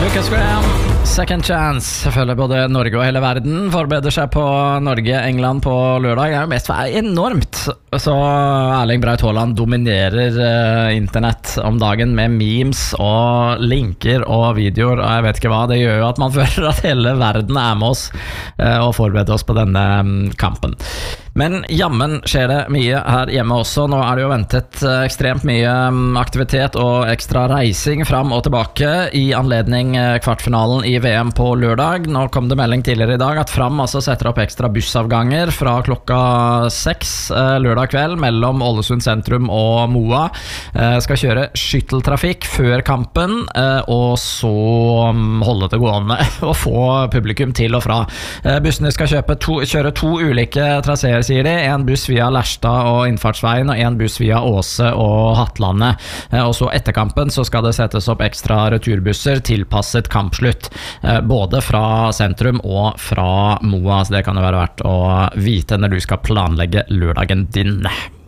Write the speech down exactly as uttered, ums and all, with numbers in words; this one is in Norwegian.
Lucas Graham, Second Chance. Følger både Norge og hele verden forbereder seg på Norge-England på lørdag. Det er jo mest enormt. Så Erling Braut Haaland dominerer uh, internett om dagen med memes og linker og videoer, og jeg vet ikke hva. Det gjør jo at man føler at hele verden er med oss uh, og forbereder oss på denne um, kampen. Men jammen skjer det mye her hjemme også. Nå er det jo ventet uh, ekstremt mye um, aktivitet og ekstra reising fram og tilbake i anledning uh, kvartfinalen i V M på lørdag. Nå kom det melding tidligere i dag at Fram altså setter opp ekstra bussavganger fra klokka seks uh, lørdag kveld mellom Ålesund sentrum og Moa. Uh, skal kjøre skytteltrafikk før kampen, uh, og så um, holde det gående og få publikum til og fra. Uh, bussene skal kjøpe to, kjøre to ulike traseer, sier de. En buss via Lærstad og Innfartsveien, og en buss via Åse og Hattlandet. Uh, og så etter kampen så skal det settes opp ekstra returbusser tilpasset kampslutt, uh, både fra sentrum og fra Moa, så det kan jo være verdt å vite når du skal planlegge lørdagen din.